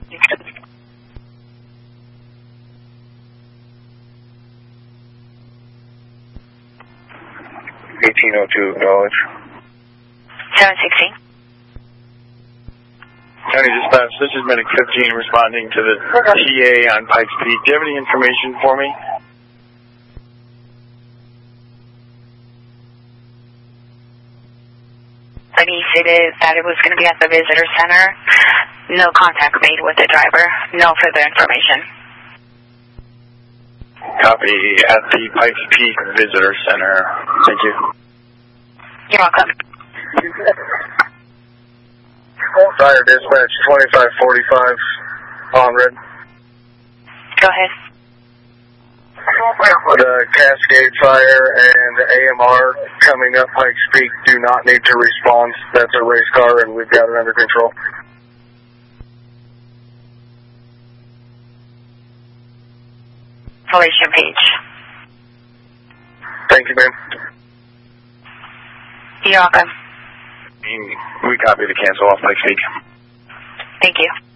Acknowledge. 716. County Dispatch, this is Medic 15 responding to the TA on Pikes Peak. Do you have any information for me? He stated that it was going to be at the visitor center. No contact made with the driver. No further information. Copy at the Pikes Peak Visitor Center. Thank you. You're welcome. Fire Dispatch 2545 on red. Go ahead. The Cascade Fire and the AMR coming up Pikes Peak do not need to respond. That's a race car and we've got it under control. Relation page. Thank you, ma'am. You're welcome. We copy the cancel off Pikes Peak. Thank you.